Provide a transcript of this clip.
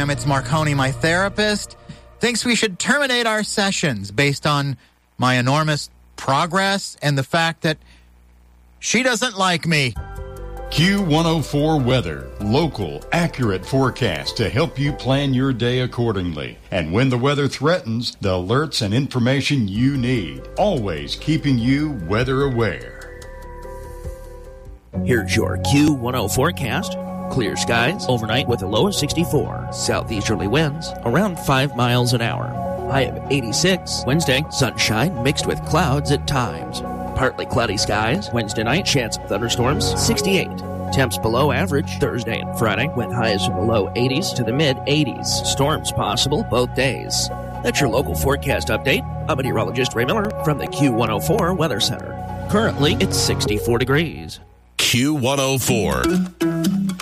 program. It's Marconi, my therapist, thinks we should terminate our sessions based on my enormous progress and the fact that she doesn't like me. Q104 Weather. Local, accurate forecast to help you plan your day accordingly. And when the weather threatens, the alerts and information you need. Always keeping you weather aware. Here's your Q10 forecast. Clear skies overnight with a low of 64. Southeasterly winds around 5 miles an hour. High of 86. Wednesday, sunshine mixed with clouds at times. Partly cloudy skies. Wednesday night, chance of thunderstorms, 68. Temps below average Thursday and Friday, with highs from the low 80s to the mid 80s. Storms possible both days. That's your local forecast update. I'm meteorologist Ray Miller from the Q104 Weather Center. Currently, it's 64 degrees. Q104.